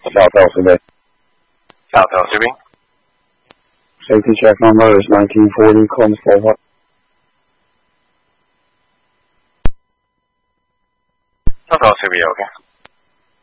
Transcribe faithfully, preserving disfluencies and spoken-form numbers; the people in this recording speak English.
South Elsie. South Elsie. Safety check number is nineteen forty, Columbus Boulevard. South Elsie, okay.